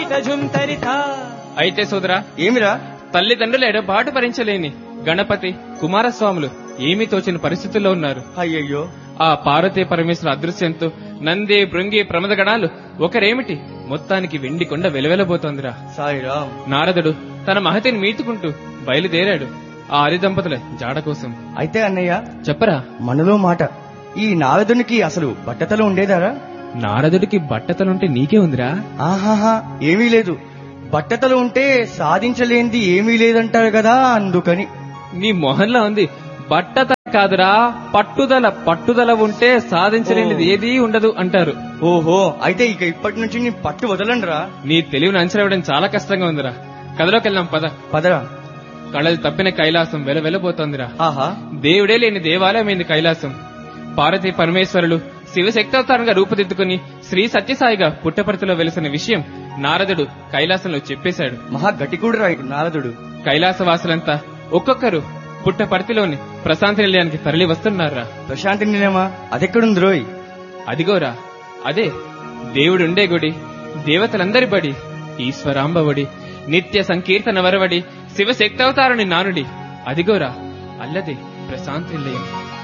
అయితే సోదరా, ఏమిరా? తల్లిదండ్రుల ఎడబాటు భరించలేని గణపతి కుమారస్వాములు ఏమీ తోచిన పరిస్థితుల్లో ఉన్నారు. అయ్యయ్యో, ఆ పార్వతీ పరమేశ్వర అదృశ్యంతో నంది భృంగి ప్రమద గణాలు ఒకరేమిటి మొత్తానికి వెండి కొండ వెలవెలబోతోందిరా. సాయిరామ్. నారదుడు తన మహతిని మీతుకుంటూ బయలుదేరాడు ఆ ఆదిదంపతుల జాడ కోసం. అయితే అన్నయ్య చెప్పరా. మనలో మాట, ఈ నారదునికి అసలు బట్టతలు ఉండేదారా? నారదుడికి బట్టతలుంటే నీకే ఉందిరా. ఆహాహా, ఏమీ లేదు. బట్టతలు ఉంటే సాధించలేనిది ఏమీ లేదంటారు కదా, అందుకని. నీ మొహంలో ఉంది. బట్టత కాదురా, పట్టుదల. పట్టుదల ఉంటే సాధించలేనిది ఏదీ ఉండదు అంటారు. ఓహో, అయితే ఇక ఇప్పటి నుంచి నీ పట్టు వదలండిరా. నీ తెలివిని అంచనా చాలా కష్టంగా ఉందిరా. కథలోకి వెళ్దాం పద. పదరా. కళలు తప్పిన కైలాసం వెలవెలబోతోందిరా. ఆహా, దేవుడే లేని దేవాలయమైంది కైలాసం. పార్వతీ పరమేశ్వరులు శివశక్తావతారంగా రూపుదిద్దుకుని శ్రీ సత్యసాయిగా పుట్టపర్తిలో వెలిసిన విషయం నారదుడు కైలాసంలో చెప్పేశాడు. మహా గట్టికూడు రా నారదుడు. కైలాసవాసులంతా ఒక్కొక్కరు పుట్టపర్తిలోని ప్రశాంతి నిలయానికి తరలి వస్తున్నారా. ప్రశాంతి నిలయమా? అదెక్కడుంది రోయ్? అదిగోరా, అదే దేవుడుండే గుడి, దేవతలందరి బడి, ఈశ్వరాంబవడి, నిత్య సంకీర్తన వరవడి, శివశక్తావతారుని నానుడి. అదిగోరా, అల్లదే ప్రశాంతి నిలయం.